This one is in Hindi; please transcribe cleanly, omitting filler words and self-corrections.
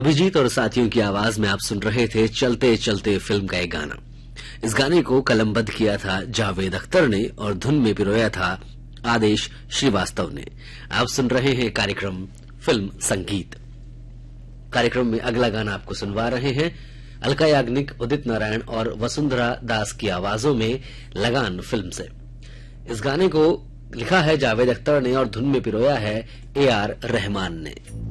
अभिजीत और साथियों की आवाज में आप सुन रहे थे चलते चलते फिल्म का एक गाना। इस गाने को कलमबद्ध किया था जावेद अख्तर ने और धुन में पिरोया था आदेश श्रीवास्तव ने। आप सुन रहे हैं कार्यक्रम फिल्म संगीत। कार्यक्रम में अगला गाना आपको सुनवा रहे हैं अलका याग्निक, उदित नारायण और वसुंधरा दास की आवाजों में लगान फिल्म से। इस गाने को लिखा है जावेद अख्तर ने और धुन में पिरोया है AR रहमान ने।